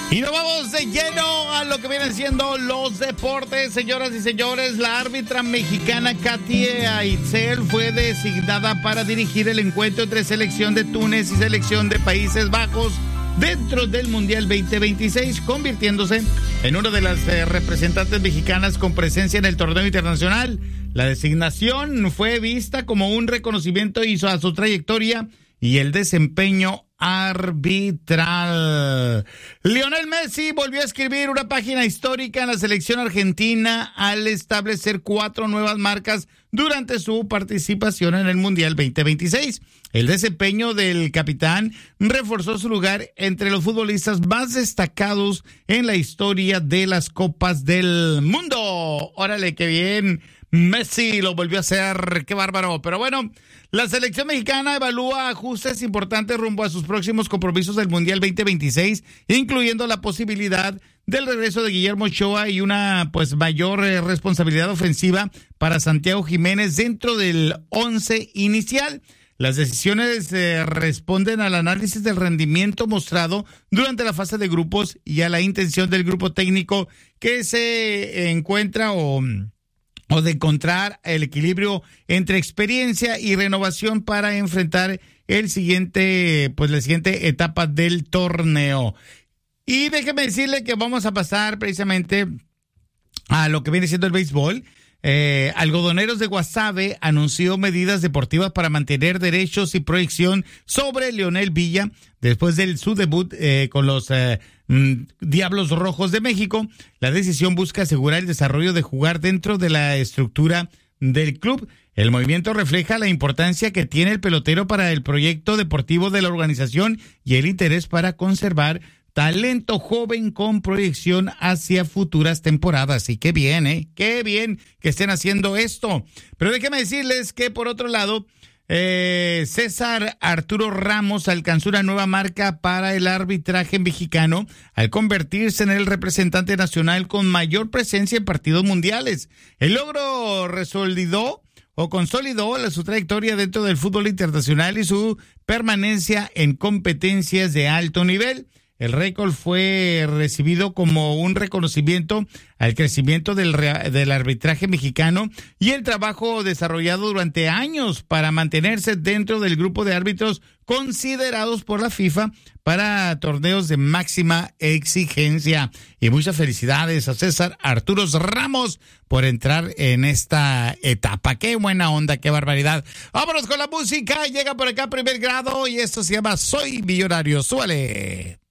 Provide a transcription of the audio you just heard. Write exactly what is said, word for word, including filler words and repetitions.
Y nos vamos de lleno a lo que vienen siendo los deportes, señoras y señores. La árbitra mexicana Katia Itzel fue designada para dirigir el encuentro entre selección de Túnez y selección de Países Bajos dentro del Mundial veinte veintiséis, convirtiéndose en una de las eh, representantes mexicanas con presencia en el torneo internacional. La designación fue vista como un reconocimiento a su trayectoria y el desempeño arbitral. Lionel Messi volvió a escribir una página histórica en la selección argentina al establecer cuatro nuevas marcas durante su participación en el Mundial veinte veintiséis. El desempeño del capitán reforzó su lugar entre los futbolistas más destacados en la historia de las Copas del Mundo. Órale, qué bien. Messi lo volvió a hacer, qué bárbaro. Pero bueno, la selección mexicana evalúa ajustes importantes rumbo a sus próximos compromisos del Mundial veinte veintiséis, incluyendo la posibilidad del regreso de Guillermo Ochoa y una pues mayor eh, responsabilidad ofensiva para Santiago Jiménez dentro del once inicial. Las decisiones eh, responden al análisis del rendimiento mostrado durante la fase de grupos y a la intención del grupo técnico que se encuentra o... o de encontrar el equilibrio entre experiencia y renovación para enfrentar el siguiente, pues la siguiente etapa del torneo. Y déjeme decirle que vamos a pasar precisamente a lo que viene siendo el béisbol. Eh, Algodoneros de Guasave anunció medidas deportivas para mantener derechos y proyección sobre Leonel Villa después de su debut eh, con los eh, mm, Diablos Rojos de México. La decisión busca asegurar el desarrollo de jugar dentro de la estructura del club. El movimiento refleja la importancia que tiene el pelotero para el proyecto deportivo de la organización y el interés para conservar talento joven con proyección hacia futuras temporadas. Y qué bien, ¿eh? Qué bien que estén haciendo esto. Pero déjenme decirles que, por otro lado, eh, César Arturo Ramos alcanzó una nueva marca para el arbitraje mexicano al convertirse en el representante nacional con mayor presencia en partidos mundiales. El logro resolidó o consolidó su trayectoria dentro del fútbol internacional y su permanencia en competencias de alto nivel. El récord fue recibido como un reconocimiento al crecimiento del, del arbitraje mexicano y el trabajo desarrollado durante años para mantenerse dentro del grupo de árbitros considerados por la FIFA para torneos de máxima exigencia. Y muchas felicidades a César Arturo Ramos por entrar en esta etapa. ¡Qué buena onda, qué barbaridad! Vámonos con la música. Llega por acá Primer Grado y esto se llama Soy Millonario. ¡Súbale!